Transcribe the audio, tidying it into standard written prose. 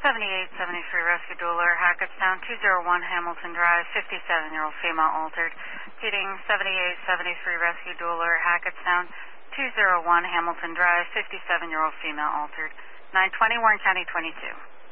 7873 Rescue Doula, Hackettstown, 201 Hamilton Drive, 57-year-old female altered. Feeding 7873 Rescue Doula, Hackettstown, 201 Hamilton Drive, 57-year-old female altered. 920 Warren County 22.